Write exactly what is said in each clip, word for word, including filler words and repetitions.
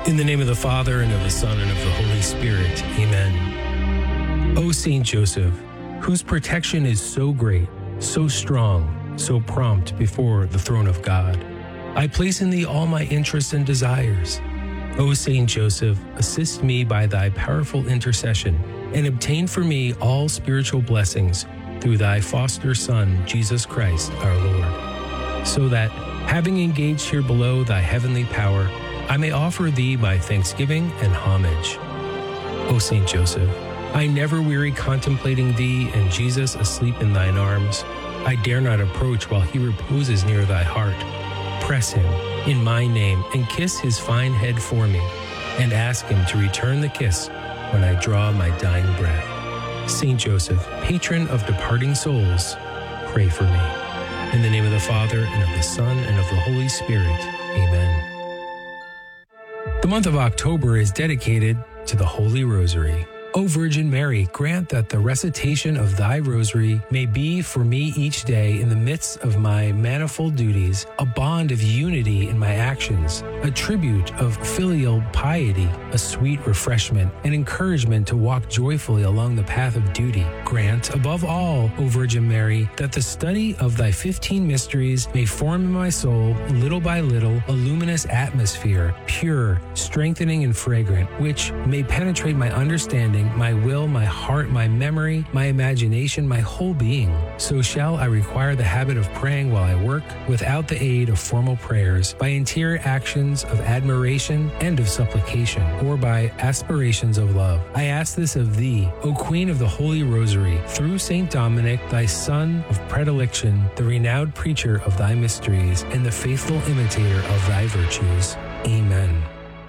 In the name of the Father, and of the Son, and of the Holy Spirit. Amen. O Saint Joseph, whose protection is so great, so strong, so prompt before the throne of God, I place in thee all my interests and desires. O Saint Joseph, assist me by thy powerful intercession, and obtain for me all spiritual blessings through thy foster Son, Jesus Christ, our Lord, so that, having engaged here below thy heavenly power, I may offer thee my thanksgiving and homage. O Saint Joseph, I never weary contemplating thee and Jesus asleep in thine arms. I dare not approach while he reposes near thy heart. Press him in my name and kiss his fine head for me, and ask him to return the kiss when I draw my dying breath. Saint Joseph, patron of departing souls, pray for me. In the name of the Father, and of the Son, and of the Holy Spirit. Amen. The month of October is dedicated to the Holy Rosary. O Virgin Mary, grant that the recitation of thy rosary may be for me each day in the midst of my manifold duties, a bond of unity in my actions, a tribute of filial piety, a sweet refreshment and encouragement to walk joyfully along the path of duty. Grant, above all, O Virgin Mary, that the study of thy fifteen mysteries may form in my soul, little by little, a luminous atmosphere, pure, strengthening, and fragrant, which may penetrate my understanding, my will, my heart, my memory, my imagination, my whole being. So shall I require the habit of praying while I work, without the aid of formal prayers, by interior actions of admiration and of supplication, or by aspirations of love. I ask this of thee, O Queen of the Holy Rosary, through Saint Dominic, thy son of predilection, the renowned preacher of thy mysteries, and the faithful imitator of thy virtues. Amen.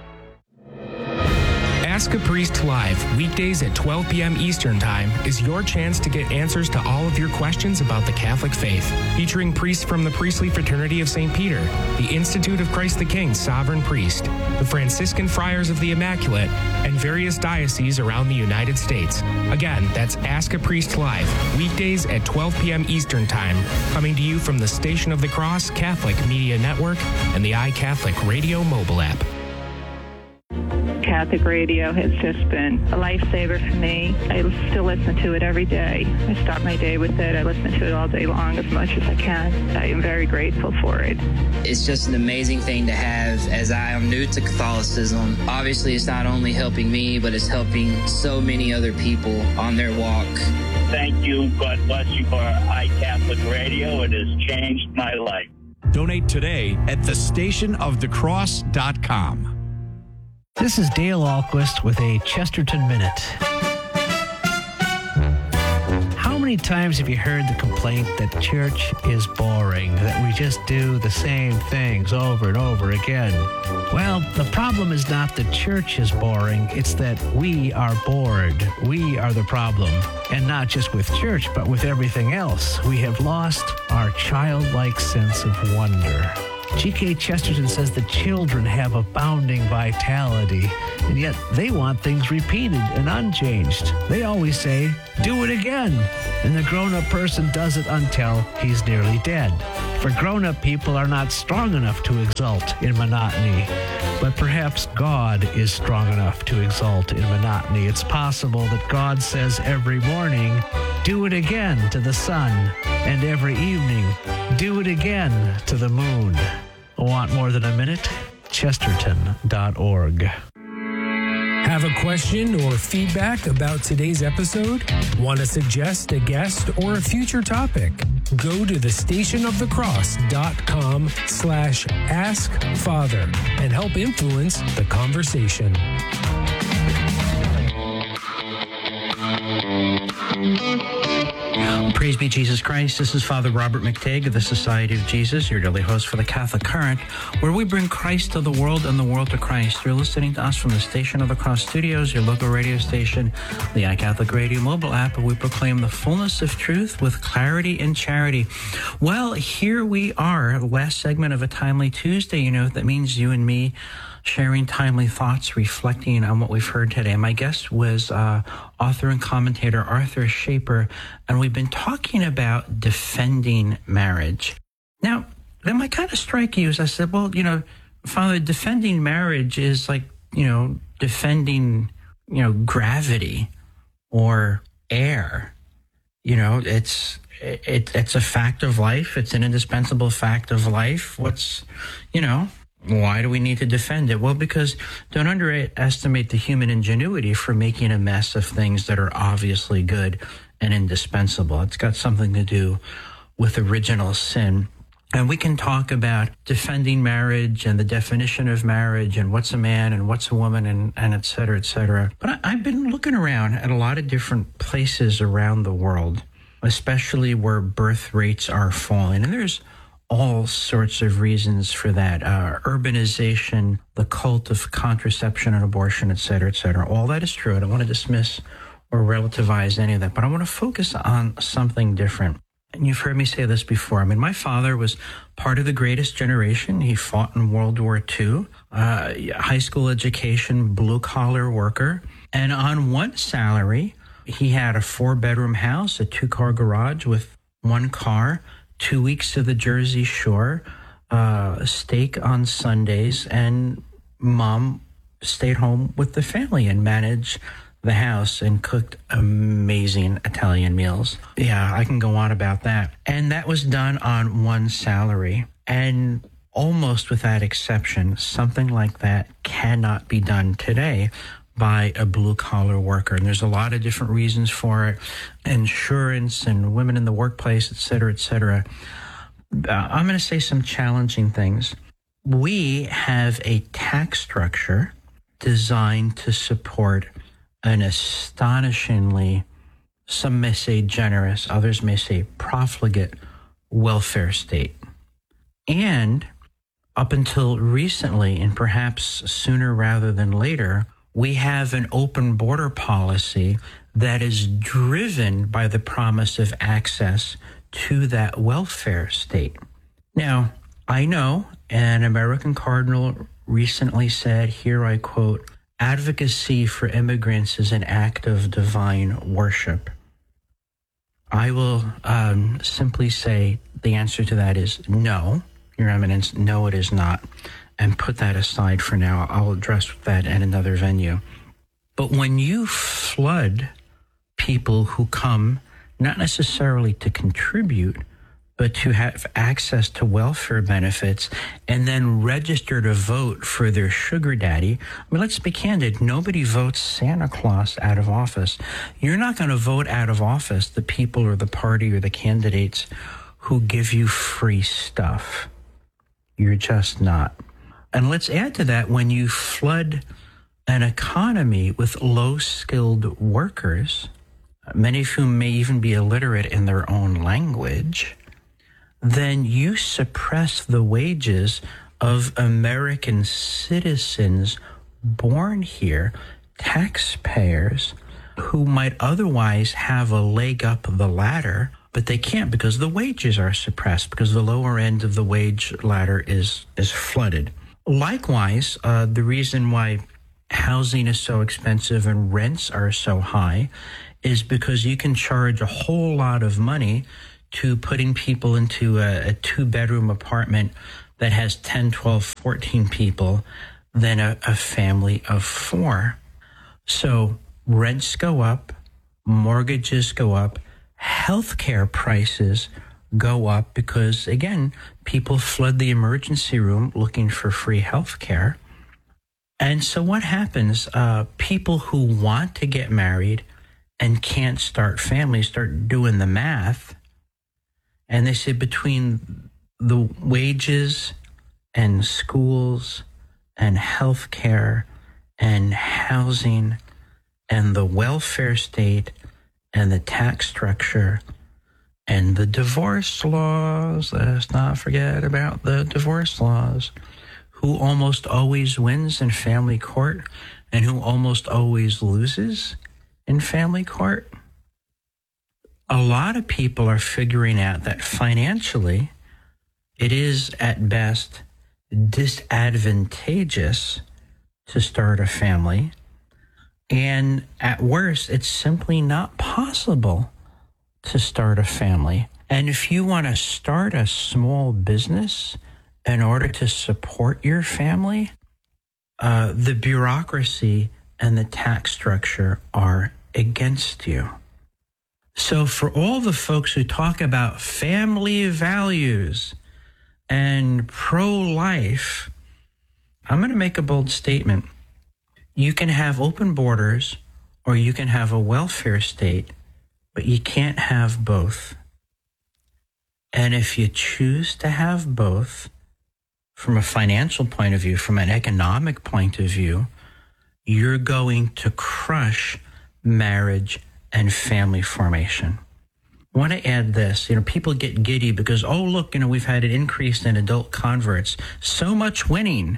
Ask a Priest Live, weekdays at twelve p.m. Eastern Time, is your chance to get answers to all of your questions about the Catholic faith. Featuring priests from the Priestly Fraternity of Saint Peter, the Institute of Christ the King Sovereign Priest, the Franciscan Friars of the Immaculate, and various dioceses around the United States. Again, that's Ask a Priest Live, weekdays at twelve p.m. Eastern Time, coming to you from the Station of the Cross Catholic Media Network and the iCatholic Radio mobile app. Catholic radio has just been a lifesaver for me. I still listen to it every day. I start my day with it. I listen to it all day long as much as I can. I am very grateful for it. It's just an amazing thing to have, as I am new to Catholicism. Obviously, it's not only helping me, but it's helping so many other people on their walk. Thank you. God bless you for iCatholic Radio. It has changed my life. Donate today at the station of the cross dot com. This is Dale Ahlquist with a Chesterton Minute. How many times have you heard the complaint that church is boring, that we just do the same things over and over again? Well, the problem is not that church is boring, it's that we are bored. We are the problem. And not just with church, but with everything else. We have lost our childlike sense of wonder. G K Chesterton says the children have abounding vitality, and yet they want things repeated and unchanged. They always say, do it again. And the grown-up person does it until he's nearly dead. For grown-up people are not strong enough to exult in monotony, but perhaps God is strong enough to exult in monotony. It's possible that God says every morning, do it again to the sun, and every evening, do it again to the moon. Want more than a minute? Chesterton dot org. Have a question or feedback about today's episode? Want to suggest a guest or a future topic? Go to the station of the cross dot com slash ask father and help influence the conversation. Praise be Jesus Christ. This is Father Robert McTague of the Society of Jesus, your daily host for the Catholic Current, where we bring Christ to the world and the world to Christ. You're listening to us from the Station of the Cross Studios, your local radio station, the iCatholic Radio mobile app, where we proclaim the fullness of truth with clarity and charity. Well, here we are, last segment of a Timely Tuesday. You know, that means you and me sharing timely thoughts, reflecting on what we've heard today. My guest was uh, author and commentator Arthur Schaper, and we've been talking about defending marriage. Now, that might kind of strike you as I said, well, you know, Father, defending marriage is like you know, defending, you know, gravity or air. You know, it's it, it's a fact of life. It's an indispensable fact of life. What's, you know, why do we need to defend it? Well, because don't underestimate the human ingenuity for making a mess of things that are obviously good and indispensable. It's got something to do with original sin. And we can talk about defending marriage and the definition of marriage and what's a man and what's a woman and, and et cetera, et cetera. But I, I've been looking around at a lot of different places around the world, especially where birth rates are falling. And there's all sorts of reasons for that. Uh, urbanization, the cult of contraception and abortion, et cetera, et cetera. All that is true. I don't want to dismiss or relativize any of that, but I want to focus on something different. And you've heard me say this before. I mean, my father was part of the greatest generation. He fought in World War Two, uh, high school education, blue-collar worker. And on one salary, he had a four-bedroom house, a two-car garage with one car, two weeks to the Jersey Shore, uh, a steak on Sundays, and mom stayed home with the family and managed the house and cooked amazing Italian meals. Yeah, I can go on about that. And that was done on one salary. And almost without exception, something like that cannot be done today by a blue-collar worker. And there's a lot of different reasons for it. Insurance and women in the workplace, et cetera, et cetera. Uh, I'm going to say some challenging things. We have a tax structure designed to support an astonishingly, some may say generous, others may say profligate welfare state. And up until recently, and perhaps sooner rather than later, we have an open border policy that is driven by the promise of access to that welfare state. Now, I know an American cardinal recently said, here I quote, "Advocacy for immigrants is an act of divine worship." I will um, simply say the answer to that is no, Your Eminence, no, it is not. And put that aside for now. I'll address that at another venue. But when you flood people who come not necessarily to contribute, but to have access to welfare benefits and then register to vote for their sugar daddy. I mean, let's be candid. Nobody votes Santa Claus out of office. You're not going to vote out of office the people or the party or the candidates who give you free stuff. You're just not. And let's add to that, when you flood an economy with low-skilled workers, many of whom may even be illiterate in their own language, then you suppress the wages of American citizens born here, taxpayers, who might otherwise have a leg up the ladder, but they can't because the wages are suppressed, because the lower end of the wage ladder is, is flooded. Likewise, uh, the reason why housing is so expensive and rents are so high is because you can charge a whole lot of money to putting people into a, a two-bedroom apartment that has ten, twelve, fourteen people than a, a family of four. So rents go up, mortgages go up, healthcare prices go up because, again, people flood the emergency room looking for free healthcare. And so what happens? Uh, people who want to get married and can't start families start doing the math. And they say between the wages and schools and health care and housing and the welfare state and the tax structure and the divorce laws, let us not forget about the divorce laws, who almost always wins in family court and who almost always loses in family court. A lot of people are figuring out that financially it is at best disadvantageous to start a family. And at worst, it's simply not possible to start a family. And if you want to start a small business in order to support your family, uh, the bureaucracy and the tax structure are against you. So for all the folks who talk about family values and pro-life, I'm going to make a bold statement. You can have open borders or you can have a welfare state, but you can't have both. And if you choose to have both, from a financial point of view, from an economic point of view, you're going to crush marriage and family formation. I want to add this. You know, people get giddy because, oh, look, you know, we've had an increase in adult converts. So much winning.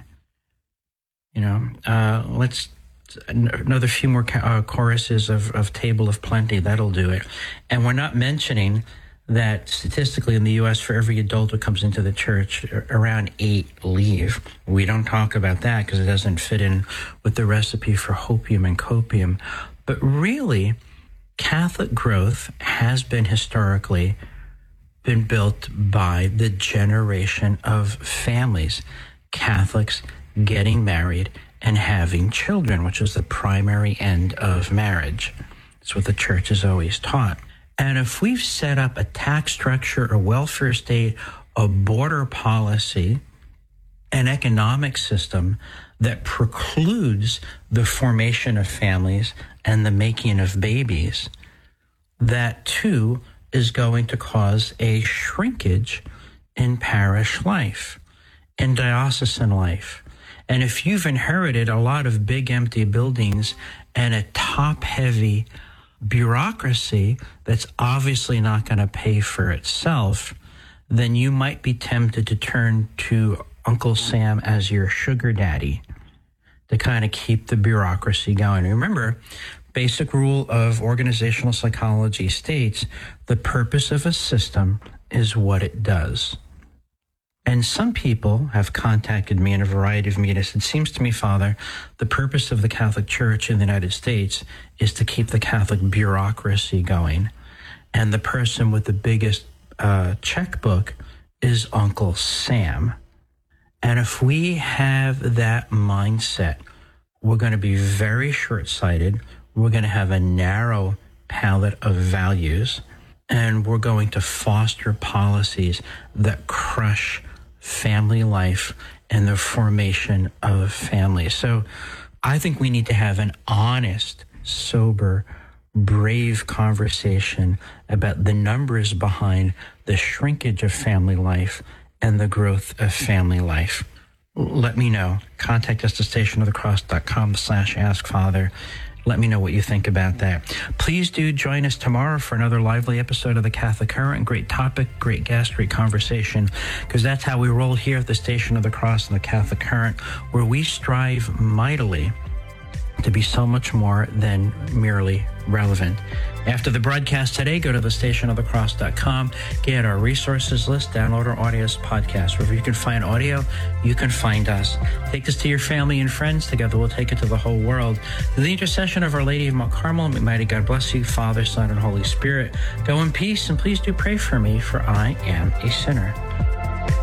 You know, uh, let's another few more uh, choruses of, of Table of Plenty. That'll do it. And we're not mentioning that statistically in the U S, for every adult who comes into the church, around eight leave. We don't talk about that because it doesn't fit in with the recipe for hopium and copium. But really, Catholic growth has been historically been built by the generation of families, Catholics getting married and having children, which is the primary end of marriage. That's what the church has always taught. And if we've set up a tax structure, a welfare state, a border policy, an economic system that precludes the formation of families and the making of babies, that too is going to cause a shrinkage in parish life, in diocesan life. And if you've inherited a lot of big empty buildings and a top-heavy bureaucracy that's obviously not going to pay for itself, then you might be tempted to turn to Uncle Sam as your sugar daddy to kind of keep the bureaucracy going. Remember, basic rule of organizational psychology states the purpose of a system is what it does. And some people have contacted me in a variety of meetings. It seems to me, Father, the purpose of the Catholic Church in the United States is to keep the Catholic bureaucracy going. And the person with the biggest uh, checkbook is Uncle Sam. And if we have that mindset, we're going to be very short-sighted. We're going to have a narrow palette of values, and we're going to foster policies that crush family life and the formation of families. So I think we need to have an honest, sober, brave conversation about the numbers behind the shrinkage of family life and the growth of family life. Let me know. Contact us at stationofthecross.com slash ask Father. Let me know what you think about that. Please do join us tomorrow for another lively episode of The Catholic Current. Great topic, great guest, great conversation, because that's how we roll here at the Station of the Cross and The Catholic Current, where we strive mightily to be so much more than merely relevant. After the broadcast today, go to the station of the cross dot com, get our resources list, download our audio podcast. Wherever you can find audio, you can find us. Take this to your family and friends. Together we'll take it to the whole world. Through the intercession of Our Lady of Mount Carmel, may mighty God bless you, Father, Son, and Holy Spirit. Go in peace, and please do pray for me, for I am a sinner.